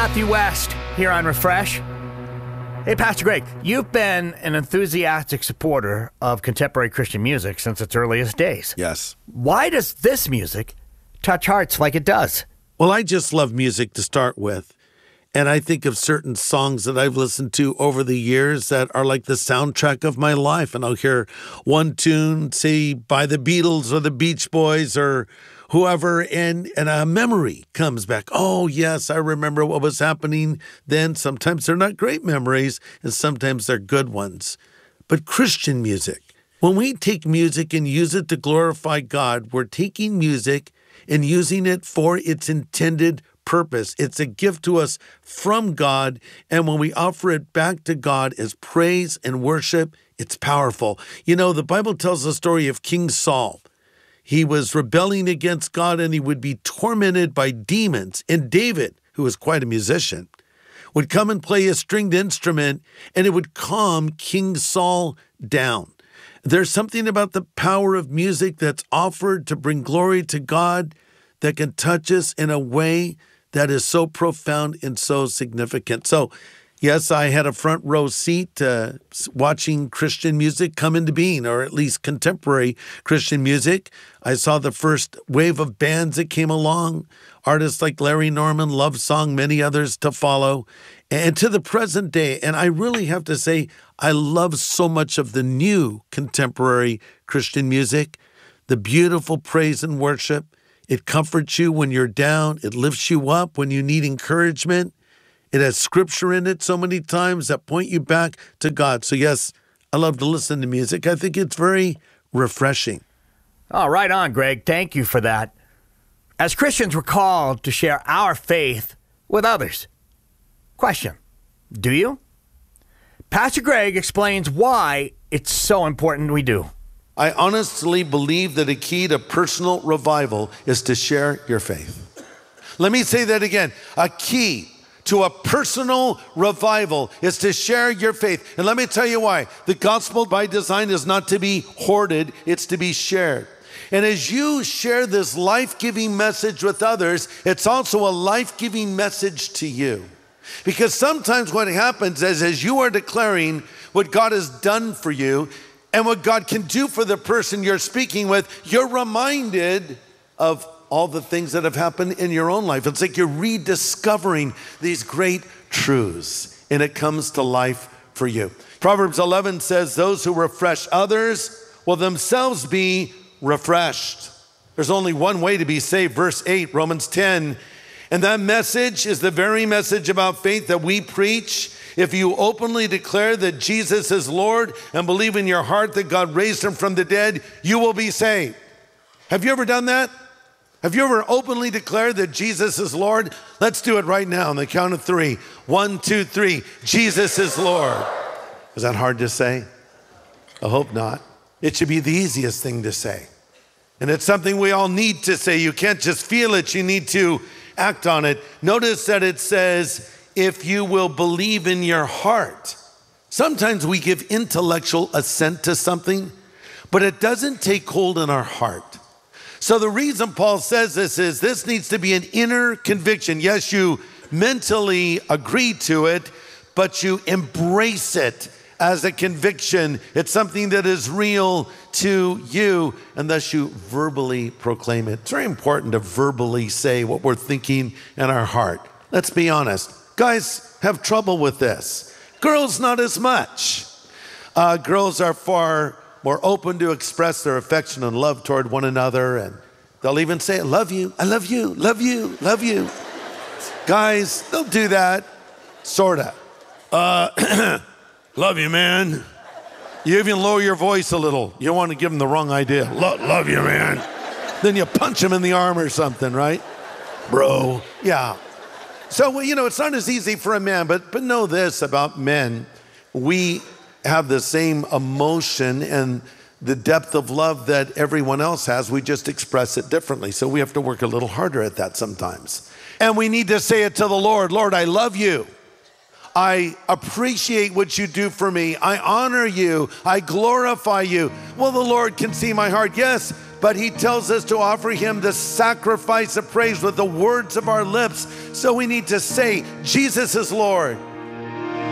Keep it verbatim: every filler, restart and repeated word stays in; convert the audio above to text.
Matthew West here on Refresh. Hey, Pastor Greg, you've been an enthusiastic supporter of contemporary Christian music since its earliest days. Yes. Why does this music touch hearts like it does? Well, I just love music to start with. And I think of certain songs that I've listened to over the years that are like the soundtrack of my life. And I'll hear one tune, say, by the Beatles or the Beach Boys or whoever, and, and a memory comes back. Oh, yes, I remember what was happening then. Sometimes they're not great memories, and sometimes they're good ones. But Christian music, when we take music and use it to glorify God, we're taking music and using it for its intended purpose. It's a gift to us from God, and when we offer it back to God as praise and worship, it's powerful. You know, the Bible tells the story of King Saul. He was rebelling against God, and he would be tormented by demons. And David, who was quite a musician, would come and play a stringed instrument, and it would calm King Saul down. There's something about the power of music that's offered to bring glory to God that can touch us in a way that is so profound and so significant. So, yes, I had a front row seat uh, watching Christian music come into being, or at least contemporary Christian music. I saw the first wave of bands that came along, artists like Larry Norman, Love Song, many others to follow, and to the present day. And I really have to say, I love so much of the new contemporary Christian music, the beautiful praise and worship. It comforts you when you're down. It lifts you up when you need encouragement. It has scripture in it so many times that point you back to God. So yes, I love to listen to music. I think it's very refreshing. Oh, right on, Greg. Thank you for that. As Christians, we're called to share our faith with others. Question, do you? Pastor Greg explains why it's so important we do. I honestly believe that a key to personal revival is to share your faith. Let me say that again. A key to a personal revival is to share your faith. And let me tell you why. The gospel by design is not to be hoarded, it's to be shared. And as you share this life-giving message with others, it's also a life-giving message to you. Because sometimes what happens is as you are declaring what God has done for you and what God can do for the person you're speaking with, you're reminded of all the things that have happened in your own life. It's like you're rediscovering these great truths, and it comes to life for you. Proverbs eleven says, those who refresh others will themselves be refreshed. There's only one way to be saved. Verse eight, Romans ten. And that message is the very message about faith that we preach. If you openly declare that Jesus is Lord and believe in your heart that God raised him from the dead, you will be saved. Have you ever done that? Have you ever openly declared that Jesus is Lord? Let's do it right now on the count of three. One, two, three. Jesus is Lord. Is that hard to say? I hope not. It should be the easiest thing to say. And it's something we all need to say. You can't just feel it. You need to act on it. Notice that it says, if you will believe in your heart. Sometimes we give intellectual assent to something, but it doesn't take hold in our heart. So the reason Paul says this is this needs to be an inner conviction. Yes, you mentally agree to it, but you embrace it as a conviction. It's something that is real to you, and thus you verbally proclaim it. It's very important to verbally say what we're thinking in our heart. Let's be honest. Guys have trouble with this. Girls, not as much. Uh, girls are far more open to express their affection and love toward one another, and they'll even say, I love you, I love you, love you, love you. Guys, don't do that. Sorta. Uh, love you, man. You even lower your voice a little. You don't want to give them the wrong idea. Lo- love you, man. Then you punch them in the arm or something, right? Bro. Yeah. So, you know, it's not as easy for a man, but but know this about men. We have the same emotion and the depth of love that everyone else has. We just express it differently. So we have to work a little harder at that sometimes. And we need to say it to the Lord. Lord, I love you. I appreciate what you do for me. I honor you. I glorify you. Well, the Lord can see my heart, yes, but he tells us to offer him the sacrifice of praise with the words of our lips. So we need to say, Jesus is Lord.